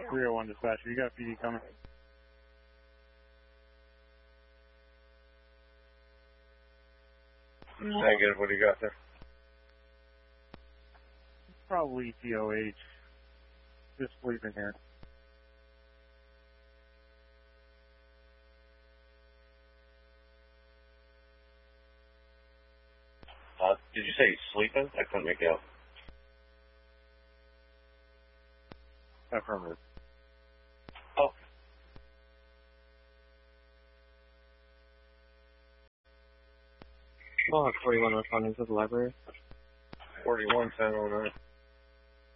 301 dispatcher, you got PD coming. Negative, what do you got there? Probably TOH. Just sleeping here. Did you say he's sleeping? I couldn't make out. Affirmative. Oh. Well, 41 responding to the library. 41, 1009.